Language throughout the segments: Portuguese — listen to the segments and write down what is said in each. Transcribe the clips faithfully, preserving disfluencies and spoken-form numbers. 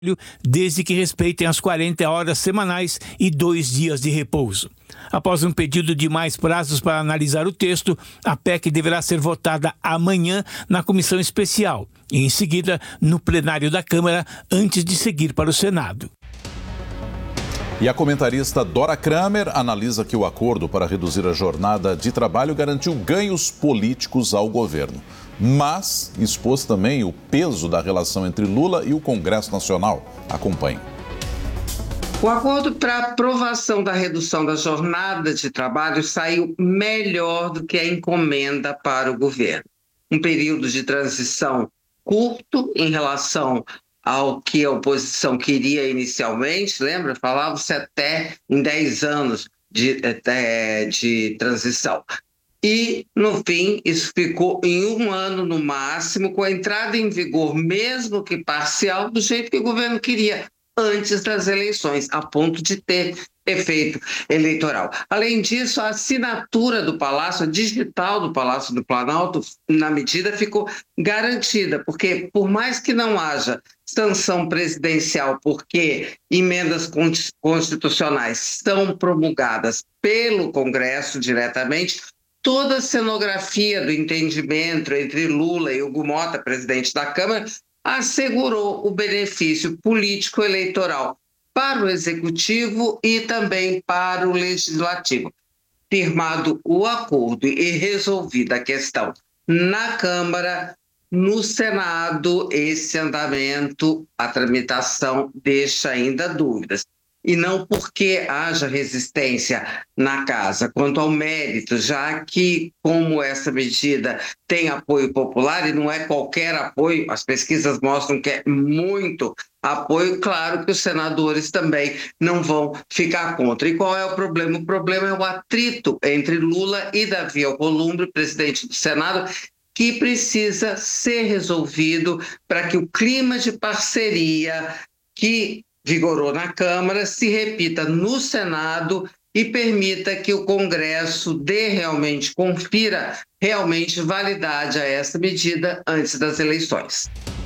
desde que respeitem as quarenta horas semanais e dois dias de repouso. Após um pedido de mais prazos para analisar o texto, a P E C deverá ser votada amanhã na comissão especial e, em seguida, no plenário da Câmara, antes de seguir para o Senado. E a comentarista Dora Kramer analisa que o acordo para reduzir a jornada de trabalho garantiu ganhos políticos ao governo, mas expôs também o peso da relação entre Lula e o Congresso Nacional. Acompanhe. O acordo para aprovação da redução da jornada de trabalho saiu melhor do que a encomenda para o governo. Um período de transição curto em relação ao que a oposição queria inicialmente, lembra? Falava-se até em dez anos de, de, de transição. E, no fim, isso ficou em um ano no máximo, com a entrada em vigor, mesmo que parcial, do jeito que o governo queria, antes das eleições, a ponto de ter efeito eleitoral. Além disso, a assinatura do Palácio, a digital do Palácio do Planalto, na medida, ficou garantida, porque por mais que não haja sanção presidencial, porque emendas constitucionais são promulgadas pelo Congresso diretamente, toda a cenografia do entendimento entre Lula e Hugo Mota, presidente da Câmara, assegurou o benefício político-eleitoral para o Executivo e também para o Legislativo. Firmado o acordo e resolvida a questão na Câmara, no Senado, esse andamento, a tramitação deixa ainda dúvidas. E não porque haja resistência na casa quanto ao mérito, já que, como essa medida tem apoio popular, e não é qualquer apoio, as pesquisas mostram que é muito apoio, claro que os senadores também não vão ficar contra. E qual é o problema? O problema é o atrito entre Lula e Davi Alcolumbre, presidente do Senado, que precisa ser resolvido para que o clima de parceria que vigorou na Câmara se repita no Senado e permita que o Congresso dê realmente, confira realmente validade a essa medida antes das eleições.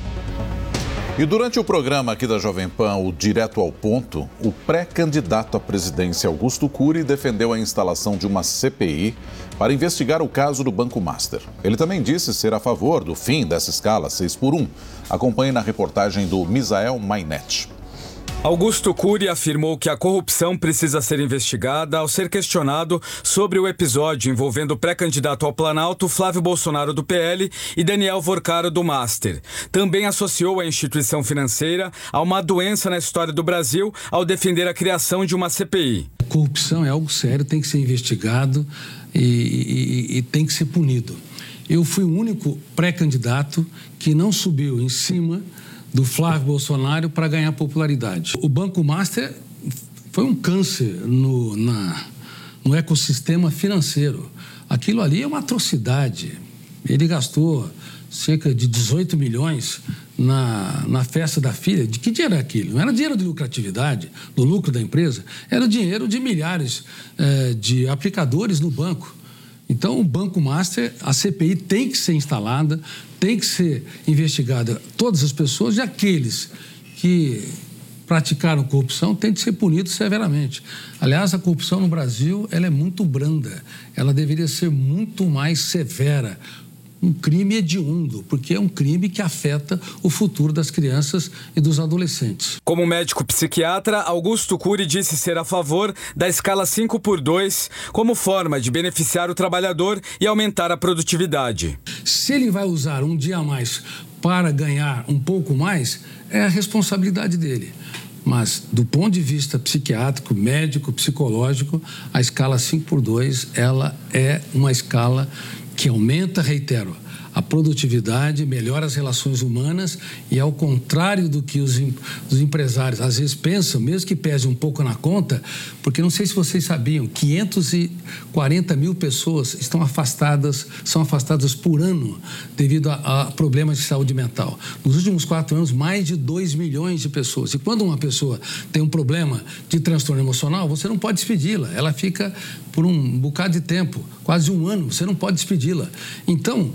E durante o programa aqui da Jovem Pan, o Direto ao Ponto, o pré-candidato à presidência Augusto Cury defendeu a instalação de uma C P I para investigar o caso do Banco Master. Ele também disse ser a favor do fim dessa escala seis por um. Acompanhe na reportagem do Misael Mainet. Augusto Cury afirmou que a corrupção precisa ser investigada ao ser questionado sobre o episódio envolvendo o pré-candidato ao Planalto Flávio Bolsonaro do P L e Daniel Vorcaro do Master. Também associou a instituição financeira a uma doença na história do Brasil ao defender a criação de uma C P I. A corrupção é algo sério, tem que ser investigado e, e, e tem que ser punido. Eu fui o único pré-candidato que não subiu em cima do Flávio Bolsonaro para ganhar popularidade. O Banco Master foi um câncer no, na, no ecossistema financeiro. Aquilo ali é uma atrocidade. Ele gastou cerca de dezoito milhões na, na festa da filha. De que dinheiro é aquilo? Não era dinheiro de lucratividade, do lucro da empresa, era dinheiro de milhares eh, de aplicadores no banco. Então, o Banco Master, a C P I tem que ser instalada, tem que ser investigada todas as pessoas e aqueles que praticaram corrupção têm de ser punidos severamente. Aliás, a corrupção no Brasil ela é muito branda, ela deveria ser muito mais severa. Um crime hediondo, porque é um crime que afeta o futuro das crianças e dos adolescentes. Como médico psiquiatra, Augusto Cury disse ser a favor da escala cinco por dois como forma de beneficiar o trabalhador e aumentar a produtividade. Se ele vai usar um dia a mais para ganhar um pouco mais, é a responsabilidade dele. Mas, do ponto de vista psiquiátrico, médico, psicológico, a escala cinco por dois, ela é uma escala que aumenta, reitero, a produtividade, melhora as relações humanas e, ao contrário do que os, os empresários às vezes pensam, mesmo que pese um pouco na conta, porque não sei se vocês sabiam, quinhentas e quarenta mil pessoas estão afastadas, são afastadas por ano devido a, a problemas de saúde mental. Nos últimos quatro anos, mais de dois milhões de pessoas. E quando uma pessoa tem um problema de transtorno emocional, você não pode despedi-la. Ela fica por um bocado de tempo, quase um ano, você não pode despedi-la. Então, os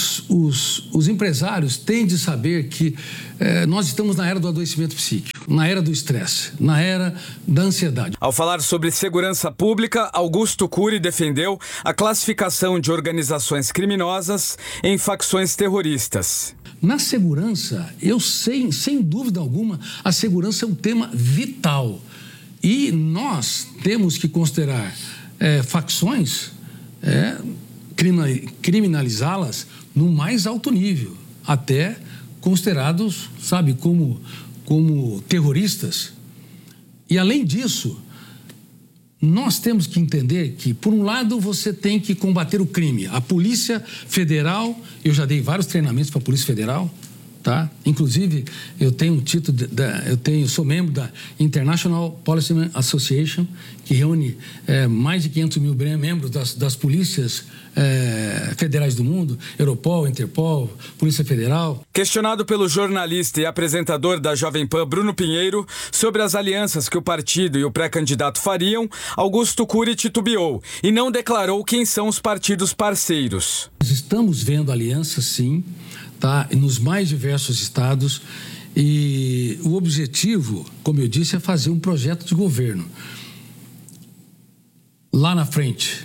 os, os, os empresários têm de saber que eh, nós estamos na era do adoecimento psíquico, na era do estresse, na era da ansiedade. Ao falar sobre segurança pública, Augusto Cury defendeu a classificação de organizações criminosas em facções terroristas. Na segurança, eu sei, sem dúvida alguma, a segurança é um tema vital. E nós temos que considerar é, facções, é, criminalizá-las no mais alto nível, até considerados, sabe, como, como terroristas. E, além disso, nós temos que entender que, por um lado, você tem que combater o crime. A Polícia Federal, eu já dei vários treinamentos para a Polícia Federal, tá? Inclusive, eu tenho um título, de, de, eu tenho, sou membro da International Policemen Association, que reúne é, mais de quinhentos mil membros das, das polícias é, federais do mundo, Europol, Interpol, Polícia Federal. Questionado pelo jornalista e apresentador da Jovem Pan, Bruno Pinheiro, sobre as alianças que o partido e o pré-candidato fariam, Augusto Cury titubeou e não declarou quem são os partidos parceiros. Nós estamos vendo alianças, sim, tá, nos mais diversos estados, e o objetivo, como eu disse, é fazer um projeto de governo. Lá na frente,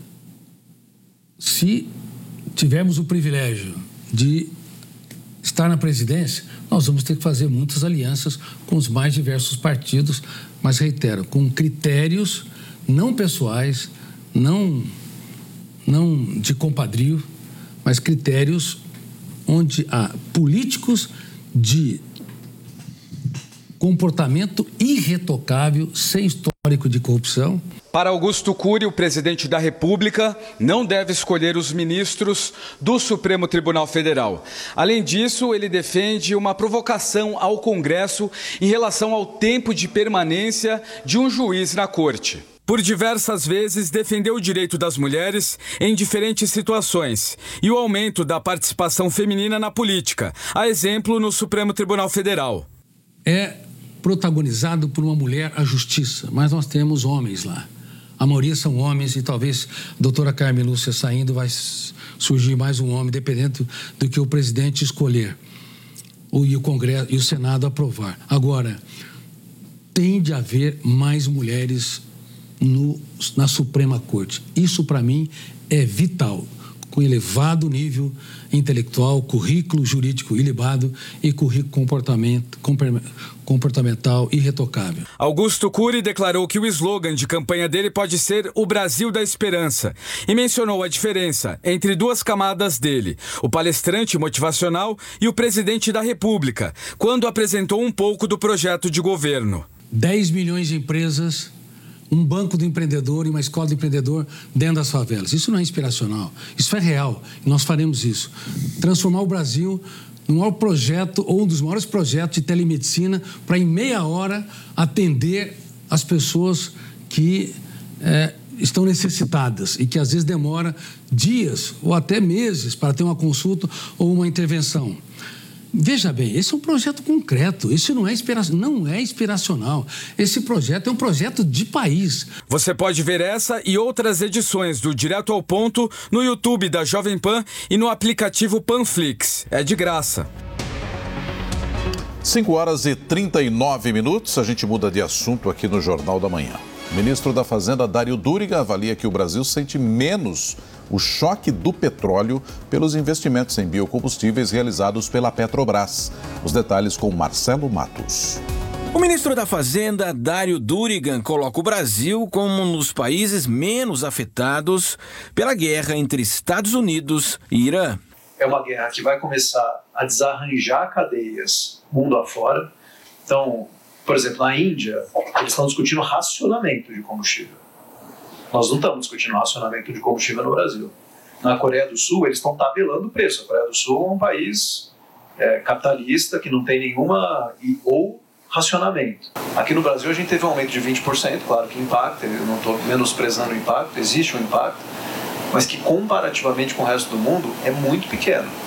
se tivermos o privilégio de estar na presidência, nós vamos ter que fazer muitas alianças com os mais diversos partidos, mas reitero, com critérios não pessoais, não, não de compadrio, mas critérios onde há políticos de comportamento irretocável, sem histórico de corrupção. Para Augusto Cury, o presidente da República não deve escolher os ministros do Supremo Tribunal Federal. Além disso, ele defende uma provocação ao Congresso em relação ao tempo de permanência de um juiz na corte. Por diversas vezes, defendeu o direito das mulheres em diferentes situações e o aumento da participação feminina na política, a exemplo no Supremo Tribunal Federal. É protagonizado por uma mulher a justiça, mas nós temos homens lá. A maioria são homens e talvez a doutora Carmen Lúcia saindo vai surgir mais um homem, dependendo do que o presidente escolher e o Congresso e o Senado aprovar. Agora, tem de haver mais mulheres No, na Suprema Corte. Isso, para mim, é vital, com elevado nível intelectual, currículo jurídico ilibado e currículo comportamento, comportamental irretocável. Augusto Cury declarou que o slogan de campanha dele pode ser o Brasil da Esperança e mencionou a diferença entre duas camadas dele, o palestrante motivacional e o presidente da República, quando apresentou um pouco do projeto de governo. dez milhões de empresas, um banco do empreendedor e uma escola do empreendedor dentro das favelas. Isso não é inspiracional, isso é real. E nós faremos isso. Transformar o Brasil no maior projeto, ou um dos maiores projetos de telemedicina, para em meia hora atender as pessoas que é, estão necessitadas e que às vezes demora dias ou até meses para ter uma consulta ou uma intervenção. Veja bem, esse é um projeto concreto, isso não é, inspira... não é inspiracional. Esse projeto é um projeto de país. Você pode ver essa e outras edições do Direto ao Ponto no YouTube da Jovem Pan e no aplicativo Panflix. É de graça. cinco horas e trinta e nove minutos, a gente muda de assunto aqui no Jornal da Manhã. O ministro da Fazenda, Dário Duriga, avalia que o Brasil sente menos o choque do petróleo pelos investimentos em biocombustíveis realizados pela Petrobras. Os detalhes com Marcelo Matos. O ministro da Fazenda, Dário Duriga, coloca o Brasil como um dos países menos afetados pela guerra entre Estados Unidos e Irã. É uma guerra que vai começar a desarranjar cadeias mundo afora. Então, por exemplo, na Índia, eles estão discutindo racionamento de combustível. Nós não estamos discutindo racionamento de combustível no Brasil. Na Coreia do Sul, eles estão tabelando o preço. A Coreia do Sul é um país é, capitalista que não tem nenhuma... ou racionamento. Aqui no Brasil a gente teve um aumento de vinte por cento, claro que impacta, eu não estou menosprezando o impacto, existe um impacto, mas que comparativamente com o resto do mundo é muito pequeno.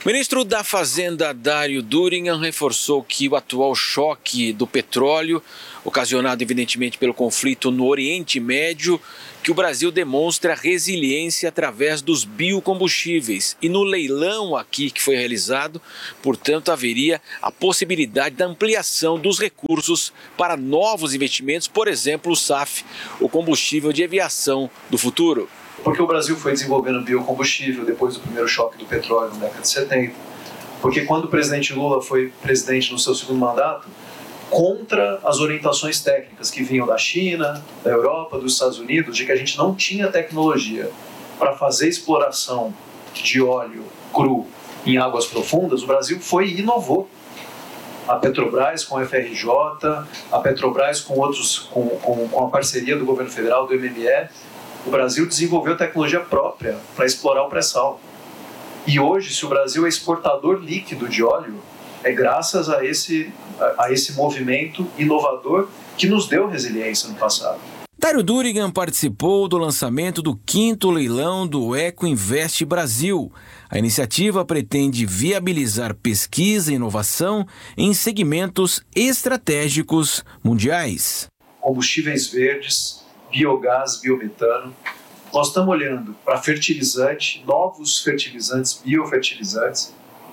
O ministro da Fazenda, Dário Durigan, reforçou que o atual choque do petróleo, ocasionado evidentemente pelo conflito no Oriente Médio, que o Brasil demonstra resiliência através dos biocombustíveis. E no leilão aqui que foi realizado, portanto, haveria a possibilidade da ampliação dos recursos para novos investimentos, por exemplo, o S A F, o combustível de aviação do futuro. Porque o Brasil foi desenvolvendo biocombustível depois do primeiro choque do petróleo na década de setenta. Porque quando o presidente Lula foi presidente no seu segundo mandato, contra as orientações técnicas que vinham da China, da Europa, dos Estados Unidos, de que a gente não tinha tecnologia para fazer exploração de óleo cru em águas profundas, o Brasil foi e inovou. A Petrobras com a F R J, a Petrobras com, outros, com, com, com a parceria do governo federal, do M M E, o Brasil desenvolveu tecnologia própria para explorar o pré-sal. E hoje, se o Brasil é exportador líquido de óleo, é graças a esse, a, a esse movimento inovador que nos deu resiliência no passado. Dário Durigan participou do lançamento do quinto leilão do Eco Invest Brasil. A iniciativa pretende viabilizar pesquisa e inovação em segmentos estratégicos mundiais. Combustíveis verdes, biogás, biometano. Nós estamos olhando para fertilizante, novos fertilizantes, biofertilizantes,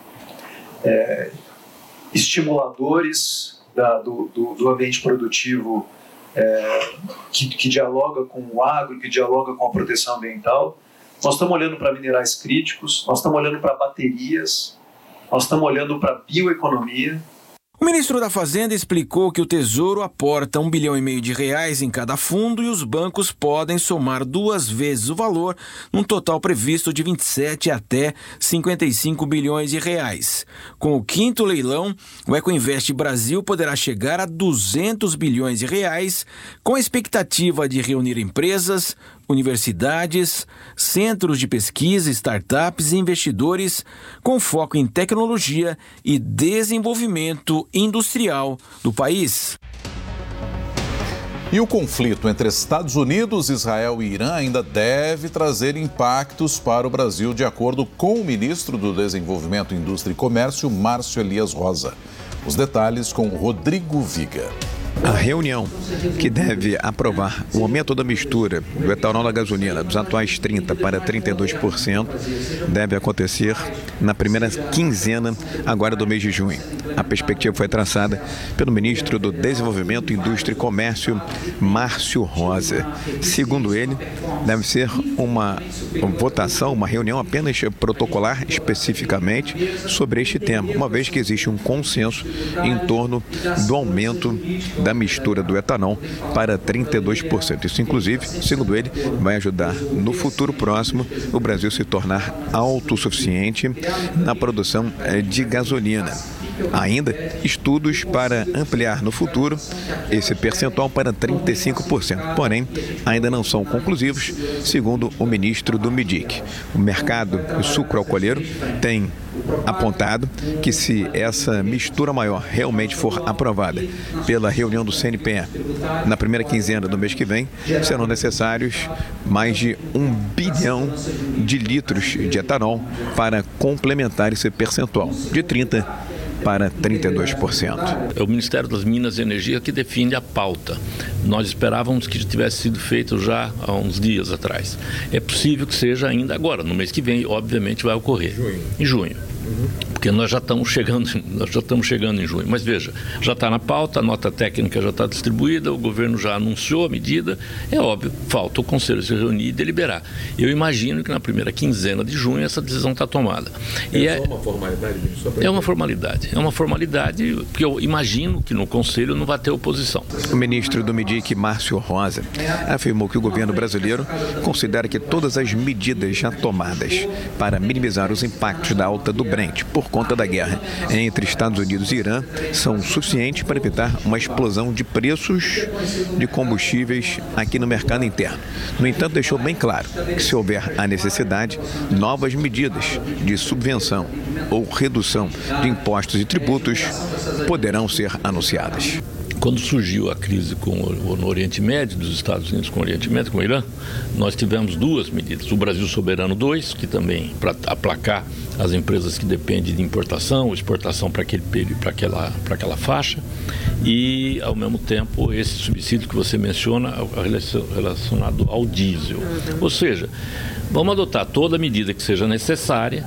é, estimuladores da, do, do, do ambiente produtivo é, que, que dialoga com o agro, que dialoga com a proteção ambiental. Nós estamos olhando para minerais críticos, nós estamos olhando para baterias, nós estamos olhando para bioeconomia. O ministro da Fazenda explicou que o Tesouro aporta um bilhão e meio de reais em cada fundo e os bancos podem somar duas vezes o valor, num total previsto de vinte e sete até cinquenta e cinco bilhões de reais. Com o quinto leilão, o Ecoinvest Brasil poderá chegar a duzentos bilhões de reais, com a expectativa de reunir empresas, universidades, centros de pesquisa, startups e investidores com foco em tecnologia e desenvolvimento industrial do país. E o conflito entre Estados Unidos, Israel e Irã ainda deve trazer impactos para o Brasil, de acordo com o ministro do Desenvolvimento, Indústria e Comércio, Márcio Elias Rosa. Os detalhes com Rodrigo Viga. A reunião que deve aprovar o aumento da mistura do etanol na gasolina dos atuais trinta por cento para trinta e dois por cento deve acontecer na primeira quinzena agora do mês de junho. A perspectiva foi traçada pelo ministro do Desenvolvimento, Indústria e Comércio, Márcio Rosa. Segundo ele, deve ser uma votação, uma reunião apenas protocolar especificamente sobre este tema, uma vez que existe um consenso em torno do aumento da mistura do etanol para trinta e dois por cento. Isso, inclusive, segundo ele, vai ajudar no futuro próximo o Brasil se tornar autossuficiente na produção de gasolina. Ainda, estudos para ampliar no futuro esse percentual para trinta e cinco por cento. Porém, ainda não são conclusivos, segundo o ministro do MIDIC. O mercado sucroalcooleiro tem apontado que se essa mistura maior realmente for aprovada pela reunião do C N P E na primeira quinzena do mês que vem, serão necessários mais de um bilhão de litros de etanol para complementar esse percentual de trinta por cento para trinta e dois por cento. É o Ministério das Minas e Energia que define a pauta. Nós esperávamos que tivesse sido feito já há uns dias atrás. É possível que seja ainda agora, no mês que vem, obviamente vai ocorrer. Junho. Em junho. Uhum. Porque nós já estamos chegando, nós já estamos chegando em junho. Mas veja, já está na pauta, a nota técnica já está distribuída, o governo já anunciou a medida. É óbvio, falta o Conselho se reunir e deliberar. Eu imagino que na primeira quinzena de junho essa decisão está tomada. É e só é uma formalidade? É uma formalidade. É uma formalidade porque eu imagino que no Conselho não vai ter oposição. O ministro do MIDIC, Márcio Rosa, afirmou que o governo brasileiro considera que todas as medidas já tomadas para minimizar os impactos da alta do Brent por conta da guerra entre Estados Unidos e Irã são suficientes para evitar uma explosão de preços de combustíveis aqui no mercado interno. No entanto, deixou bem claro que se houver a necessidade, novas medidas de subvenção ou redução de impostos e tributos poderão ser anunciadas. quando surgiu a crise com o, no Oriente Médio, dos Estados Unidos com o Oriente Médio, com o Irã, nós tivemos duas medidas. O Brasil Soberano dois, que também para aplacar as empresas que dependem de importação, exportação para aquele período, para aquela, para aquela faixa, e ao mesmo tempo esse subsídio que você menciona relacionado ao diesel. Ou seja, vamos adotar toda medida que seja necessária,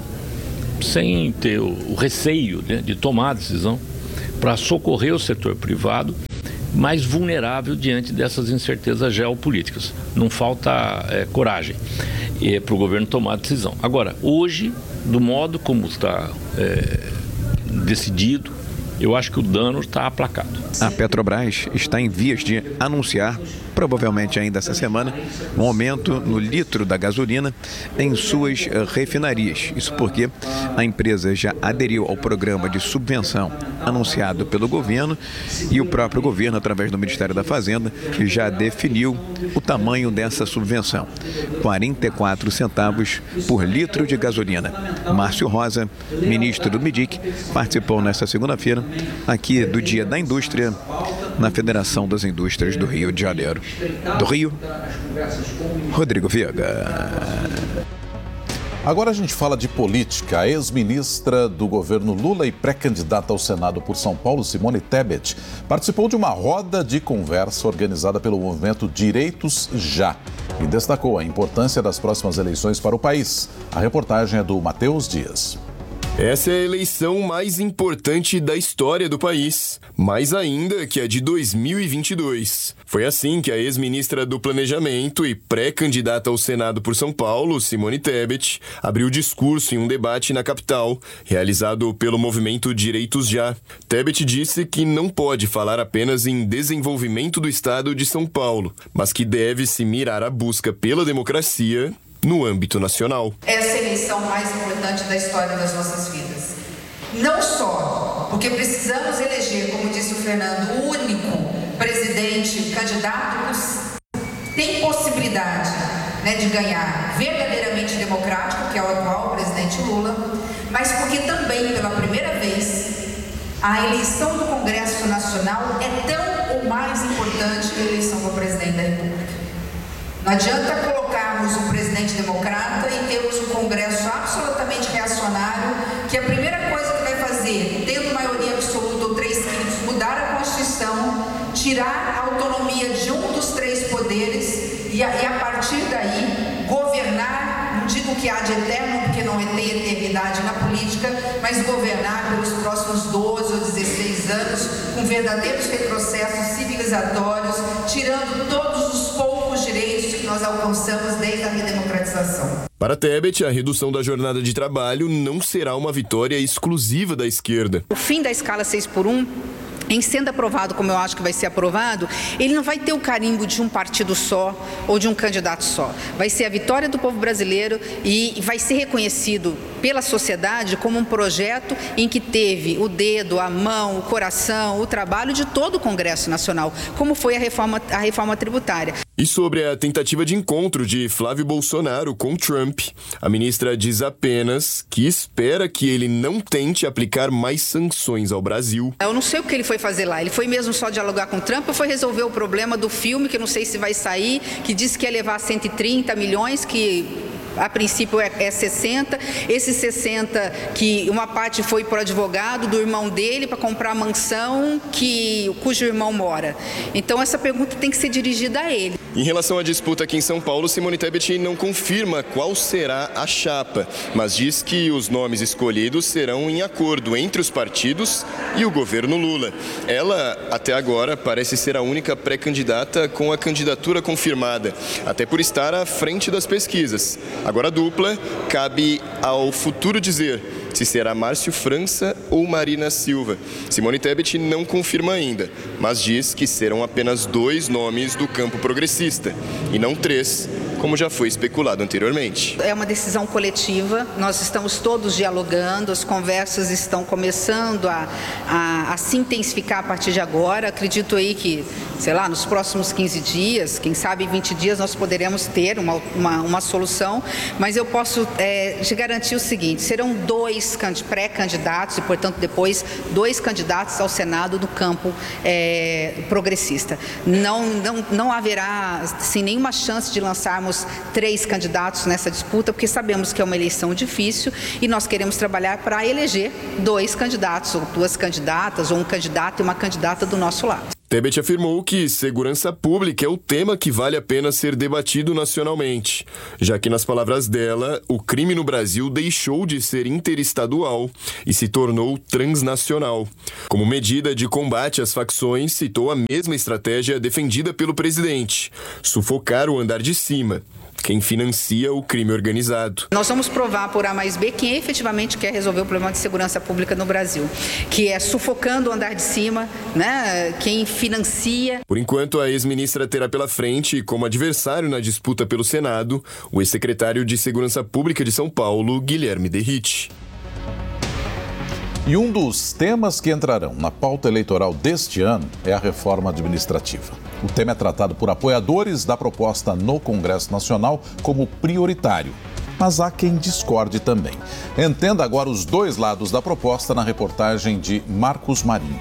sem ter o, o receio, né, de tomar a decisão, para socorrer o setor privado mais vulnerável diante dessas incertezas geopolíticas. Não falta é, coragem é, para o governo tomar a decisão. Agora, hoje, do modo como está é, decidido, eu acho que o dano está aplacado. A Petrobras está em vias de anunciar, provavelmente ainda essa semana, um aumento no litro da gasolina em suas refinarias. Isso porque a empresa já aderiu ao programa de subvenção anunciado pelo governo e o próprio governo, através do Ministério da Fazenda, já definiu o tamanho dessa subvenção. quarenta e quatro centavos por litro de gasolina. Márcio Rosa, ministro do MIDIC, participou nesta segunda-feira aqui do Dia da Indústria na Federação das Indústrias do Rio de Janeiro. Do Rio, Rodrigo Viega. Agora a gente fala de política. A ex-ministra do governo Lula e pré-candidata ao Senado por São Paulo, Simone Tebet, participou de uma roda de conversa organizada pelo movimento Direitos Já e destacou a importância das próximas eleições para o país. A reportagem é do Matheus Dias. Essa é a eleição mais importante da história do país, mais ainda que a de dois mil e vinte e dois. Foi assim que a ex-ministra do Planejamento e pré-candidata ao Senado por São Paulo, Simone Tebet, abriu discurso em um debate na capital, realizado pelo movimento Direitos Já. Tebet disse que não pode falar apenas em desenvolvimento do estado de São Paulo, mas que deve se mirar a busca pela democracia no âmbito nacional. Essa é a eleição mais importante da história das nossas vidas. Não só porque precisamos eleger, como disse o Fernando, o único presidente candidato que tem possibilidade, né, de ganhar verdadeiramente democrático, que é o atual presidente Lula, mas porque também, pela primeira vez, a eleição do Congresso Nacional é tão ou mais importante que a eleição do presidente da República. Não adianta colocarmos um presidente democrata e termos um Congresso absolutamente reacionário, que a primeira coisa que vai fazer, tendo maioria absoluta ou três quintos, mudar a Constituição, tirar a autonomia de um dos três poderes e a, e a partir daí governar, não digo que há de eterno, porque não tem eternidade na política, mas governar pelos próximos doze ou dezesseis anos, com verdadeiros retrocessos civilizatórios, tirando todos os poucos direitos que nós alcançamos desde a redemocratização. Para Tebet, a redução da jornada de trabalho não será uma vitória exclusiva da esquerda. O fim da escala seis por um, em sendo aprovado, como eu acho que vai ser aprovado, ele não vai ter o carimbo de um partido só ou de um candidato só. Vai ser a vitória do povo brasileiro e vai ser reconhecido pela sociedade como um projeto em que teve o dedo, a mão, o coração, o trabalho de todo o Congresso Nacional, como foi a reforma, a reforma tributária. E sobre a tentativa de encontro de Flávio Bolsonaro com Trump, a ministra diz apenas que espera que ele não tente aplicar mais sanções ao Brasil. Eu não sei o que ele foi fazer lá. Ele foi mesmo só dialogar com Trump ou foi resolver o problema do filme, que eu não sei se vai sair, que disse que ia levar cento e trinta milhões, que a princípio é, é sessenta, esses sessenta que uma parte foi para o advogado do irmão dele para comprar a mansão que, cujo irmão mora. Então essa pergunta tem que ser dirigida a ele. Em relação à disputa aqui em São Paulo, Simone Tebet não confirma qual será a chapa, mas diz que os nomes escolhidos serão em acordo entre os partidos e o governo Lula. Ela, até agora, parece ser a única pré-candidata com a candidatura confirmada, até por estar à frente das pesquisas. Agora a dupla cabe ao futuro dizer se será Márcio França ou Marina Silva. Simone Tebet não confirma ainda, mas diz que serão apenas dois nomes do campo progressista, e não três, como já foi especulado anteriormente. É uma decisão coletiva, nós estamos todos dialogando, as conversas estão começando a, a, a se intensificar a partir de agora. Acredito aí que, sei lá, nos próximos quinze dias, quem sabe vinte dias, nós poderemos ter uma, uma, uma solução, mas eu posso é, te garantir o seguinte: serão dois pré-candidatos e, portanto, depois dois candidatos ao Senado do campo é, progressista. Não, não, não haverá, sem nenhuma chance de lançarmos três candidatos nessa disputa, porque sabemos que é uma eleição difícil e nós queremos trabalhar para eleger dois candidatos, ou duas candidatas, ou um candidato e uma candidata do nosso lado. Tebet afirmou que segurança pública é o tema que vale a pena ser debatido nacionalmente, já que, nas palavras dela, o crime no Brasil deixou de ser interestadual e se tornou transnacional. Como medida de combate às facções, citou a mesma estratégia defendida pelo presidente: sufocar o andar de cima, quem financia o crime organizado. Nós vamos provar por A mais B quem efetivamente quer resolver o problema de segurança pública no Brasil, que é sufocando o andar de cima, né, quem financia. Por enquanto, a ex-ministra terá pela frente, como adversário na disputa pelo Senado, o ex-secretário de Segurança Pública de São Paulo, Guilherme Derrite. E um dos temas que entrarão na pauta eleitoral deste ano é a reforma administrativa. O tema é tratado por apoiadores da proposta no Congresso Nacional como prioritário, mas há quem discorde também. Entenda agora os dois lados da proposta na reportagem de Marcos Marinho.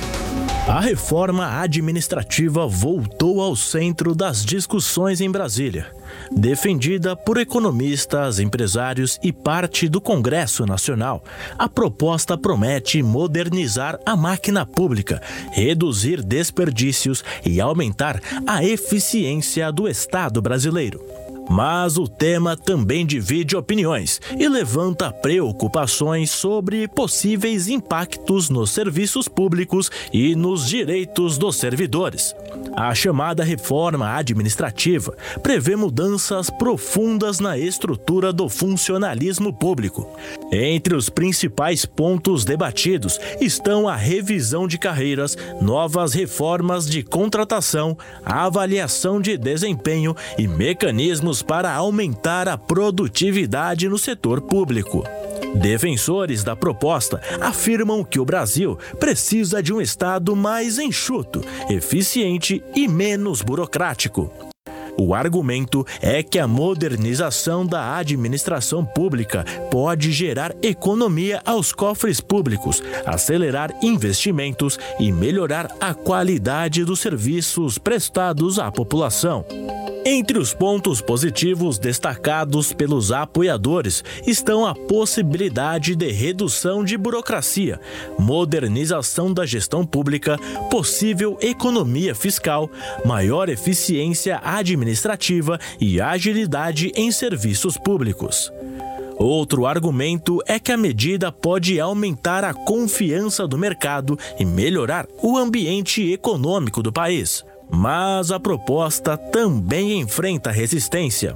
A reforma administrativa voltou ao centro das discussões em Brasília. Defendida por economistas, empresários e parte do Congresso Nacional, a proposta promete modernizar a máquina pública, reduzir desperdícios e aumentar a eficiência do Estado brasileiro. Mas o tema também divide opiniões e levanta preocupações sobre possíveis impactos nos serviços públicos e nos direitos dos servidores. A chamada reforma administrativa prevê mudanças profundas na estrutura do funcionalismo público. Entre os principais pontos debatidos estão a revisão de carreiras, novas reformas de contratação, a avaliação de desempenho e mecanismos para aumentar a produtividade no setor público. Defensores da proposta afirmam que o Brasil precisa de um Estado mais enxuto, eficiente e menos burocrático. O argumento é que a modernização da administração pública pode gerar economia aos cofres públicos, acelerar investimentos e melhorar a qualidade dos serviços prestados à população. Entre os pontos positivos destacados pelos apoiadores estão a possibilidade de redução de burocracia, modernização da gestão pública, possível economia fiscal, maior eficiência administrativa e agilidade em serviços públicos. Outro argumento é que a medida pode aumentar a confiança do mercado e melhorar o ambiente econômico do país. Mas a proposta também enfrenta resistência.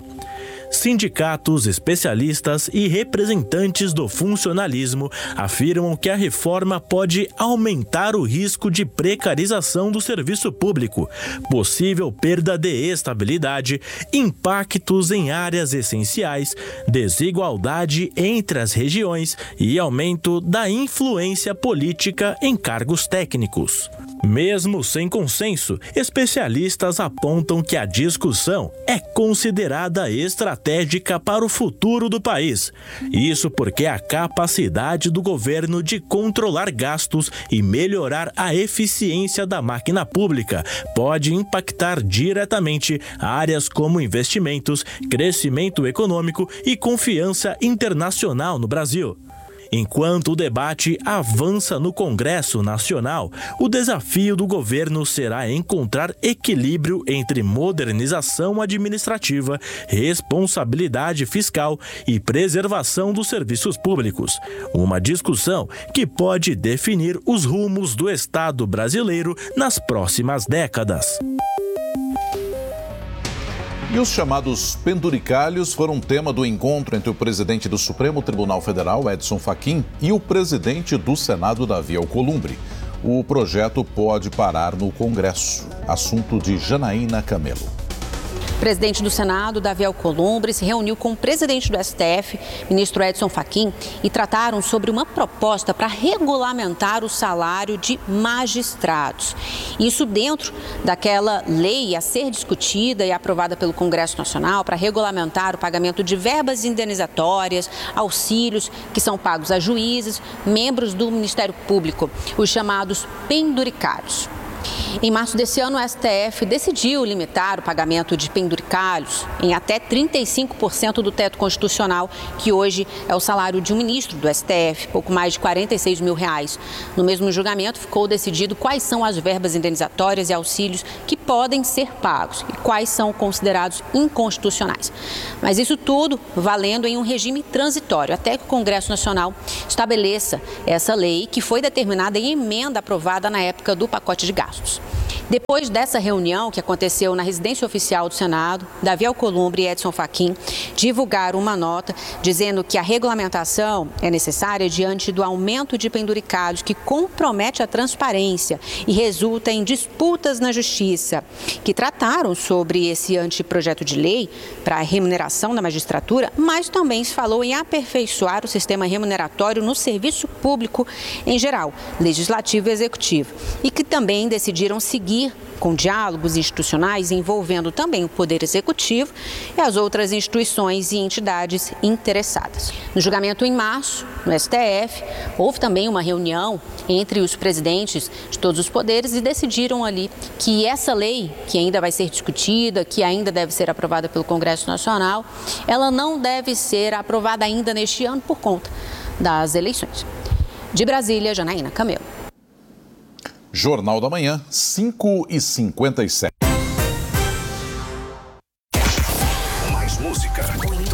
Sindicatos, especialistas e representantes do funcionalismo afirmam que a reforma pode aumentar o risco de precarização do serviço público, possível perda de estabilidade, impactos em áreas essenciais, desigualdade entre as regiões e aumento da influência política em cargos técnicos. Mesmo sem consenso, especialistas apontam que a discussão é considerada estratégica para o futuro do país. Isso porque a capacidade do governo de controlar gastos e melhorar a eficiência da máquina pública pode impactar diretamente áreas como investimentos, crescimento econômico e confiança internacional no Brasil. Enquanto o debate avança no Congresso Nacional, o desafio do governo será encontrar equilíbrio entre modernização administrativa, responsabilidade fiscal e preservação dos serviços públicos. Uma discussão que pode definir os rumos do Estado brasileiro nas próximas décadas. E os chamados penduricalhos foram tema do encontro entre o presidente do Supremo Tribunal Federal, Edson Fachin, e o presidente do Senado, Davi Alcolumbre. O projeto pode parar no Congresso. Assunto de Janaína Camelo. O presidente do Senado, Davi Alcolumbre, se reuniu com o presidente do S T F, ministro Edson Fachin, e trataram sobre uma proposta para regulamentar o salário de magistrados. Isso dentro daquela lei a ser discutida e aprovada pelo Congresso Nacional para regulamentar o pagamento de verbas indenizatórias, auxílios que são pagos a juízes, membros do Ministério Público, os chamados penduricários. Em março desse ano, o S T F decidiu limitar o pagamento de penduricalhos em até trinta e cinco por cento do teto constitucional, que hoje é o salário de um ministro do S T F, pouco mais de quarenta e seis mil reais. No mesmo julgamento, ficou decidido quais são as verbas indenizatórias e auxílios que podem ser pagos e quais são considerados inconstitucionais. Mas isso tudo valendo em um regime transitório, até que o Congresso Nacional estabeleça essa lei, que foi determinada em emenda aprovada na época do pacote de gastos. Depois dessa reunião que aconteceu na residência oficial do Senado, Davi Alcolumbre e Edson Fachin divulgaram uma nota dizendo que a regulamentação é necessária diante do aumento de penduricários que compromete a transparência e resulta em disputas na justiça, que trataram sobre esse anteprojeto de lei para a remuneração da magistratura, mas também se falou em aperfeiçoar o sistema remuneratório no serviço público em geral, legislativo e executivo, e que também decidiram seguir com diálogos institucionais envolvendo também o Poder Executivo e as outras instituições e entidades interessadas. No julgamento em março, no S T F, houve também uma reunião entre os presidentes de todos os poderes e decidiram ali que essa lei, que ainda vai ser discutida, que ainda deve ser aprovada pelo Congresso Nacional, ela não deve ser aprovada ainda neste ano por conta das eleições. De Brasília, Janaína Camelo. Jornal da Manhã, cinco e cinquenta e sete. Mais música.